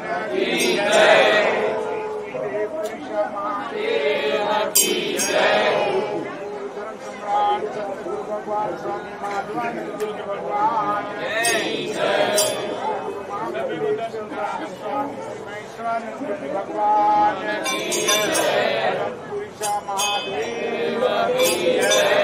की जय। पुरुष महादेव की जय। धर्म सम्राट सतगुरु भगवान स्वामी माधवानंद भगवान की जय। भगवान की जय। पुरुष महादेव की जय।